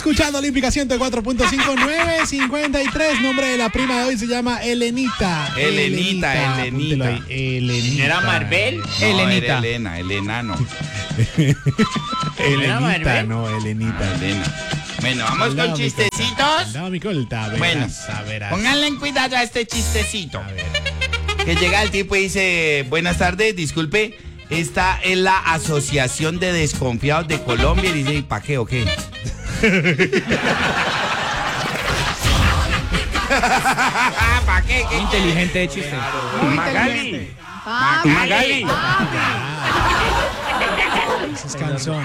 escuchando Olímpica 104.5, 9:53. Nombre de la prima de hoy se llama Elenita. Elenita. Apúntelo ahí, Elenita. ¿Era Marvel? No, Elenita. era Elena, Elena no. Elenita, Marvel? no, Elenita. Elena. Bueno, vamos Al lado, con mi colta. chistecitos. Al lado, mi colta, verás, Bueno, verás. pónganle en cuidado a este chistecito. A ver. Que llega el tipo y dice, buenas tardes, disculpe, esta es la Asociación de Desconfiados de Colombia. Y dice, ¿para qué o qué? ¿Para qué? ¿Qué? Inteligente de chiste. Magali. Papi. Magali. Ese es canzón.